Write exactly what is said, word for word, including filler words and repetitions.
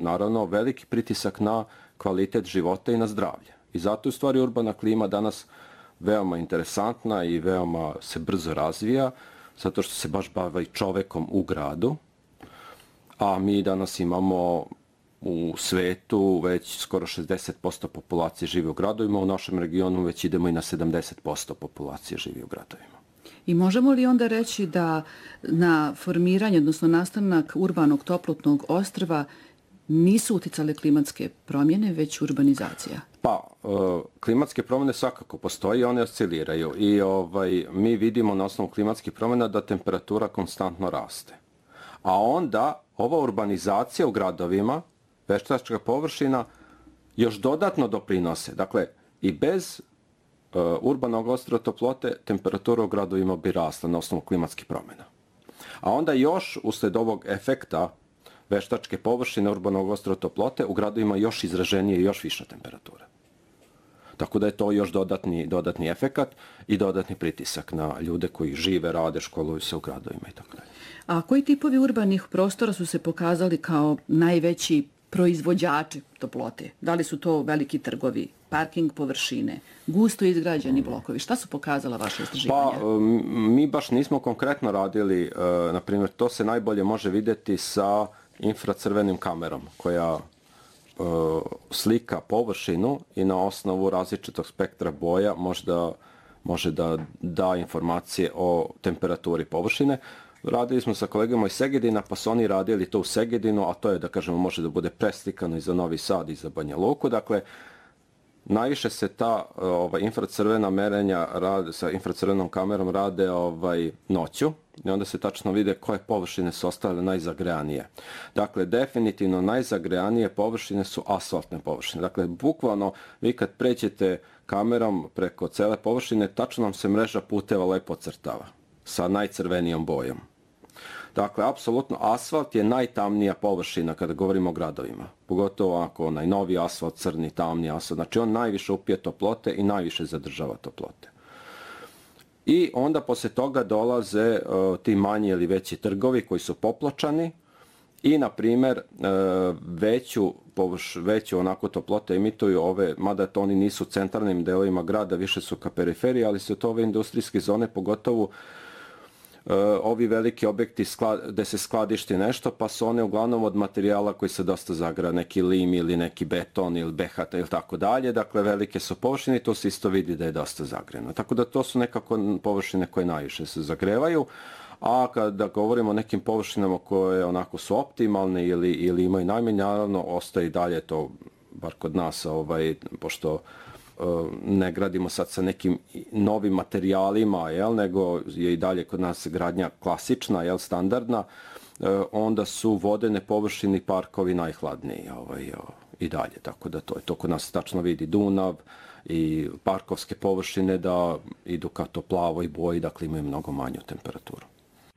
naravno veliki pritisak na kvalitet života i na zdravlje. I zato je u stvari urbana klima danas veoma interesantna i veoma se brzo razvija, zato što se baš bavi čovekom u gradu, a mi danas imamo u svetu već skoro šezdeset posto populacije živi u gradovima, u našem regionu već idemo i na sedamdeset posto populacije živi u gradovima. I možemo li onda reći da na formiranje, odnosno nastanak urbanog toplotnog ostrva nisu uticale klimatske promjene, već urbanizacija? Pa, klimatske promjene svakako postoji, one osciliraju i ovaj, mi vidimo na osnovu klimatskih promjena da temperatura konstantno raste. A onda ova urbanizacija u gradovima, veštačka površina, još dodatno doprinose. Dakle, i bez uh, urbanog ostrva toplote temperatura u gradovima bi rasla na osnovu klimatskih promjena. A onda još usled ovog efekta veštačke površine urbanog ostrva toplote u gradovima još izraženije i još viša temperatura. Tako da je to još dodatni, dodatni efekat i dodatni pritisak na ljude koji žive, rade, školuju se u gradovima i tako dalje. A koji tipovi urbanih prostora su se pokazali kao najveći proizvođači toplote? Da li su to veliki trgovi, parking površine, gusto izgrađeni blokovi? Šta su pokazala vaše istraživanja? Pa, mi baš nismo konkretno radili, na primjer, to se najbolje može vidjeti sa infracrvenim kamerom, koja slika površinu i na osnovu različitog spektra boja može da, može da da informacije o temperaturi površine. Radili smo sa kolegama iz Segedina, pa su oni radili to u Segedinu, a to je, da kažemo, može da bude preslikano i za Novi Sad i za Banja Luku. Dakle, najviše se ta ovaj, infracrvena merenja rade, sa infracrvenom kamerom rade ovaj, noću i onda se tačno vide koje površine su ostale najzagrejanije. Dakle, definitivno najzagrejanije površine su asfaltne površine. Dakle, bukvalno vi kad pređete kamerom preko cele površine, tačno nam se mreža puteva lepo crtava sa najcrvenijom bojom. Dakle, apsolutno, asfalt je najtamnija površina kada govorimo o gradovima. Pogotovo ako onaj novi asfalt, crni, tamni asfalt. Znači, on najviše upije toplote i najviše zadržava toplote. I onda posle toga dolaze uh, ti manji ili veći trgovi koji su popločani i, na primjer, uh, veću, površ, veću onako toplote emituju ove, mada to oni nisu u centralnim delovima grada, više su ka periferiji, ali su to ove industrijske zone, pogotovo Uh, ovi veliki objekti sklad, gde se skladišti nešto, pa su one uglavnom od materijala koji se dosta zagra, neki lim ili neki beton ili behata ili tako dalje. Dakle, velike su površine i to se isto vidi da je dosta zagreno. Tako da to su nekako površine koje najviše se zagrevaju. A kada govorimo o nekim površinama koje onako su optimalne ili, ili imaju najmanje, naravno, ostaje i dalje to, bar kod nas, ovaj, pošto ne gradimo sad sa nekim novim materijalima, jel, nego je i dalje kod nas gradnja klasična, jel, standardna, onda su vodene površine i parkovi najhladniji ovaj, i dalje. Tako da to je to kod nas tačno vidi Dunav i parkovske površine da idu ka to plavoj boji, dakle imaju mnogo manju temperaturu.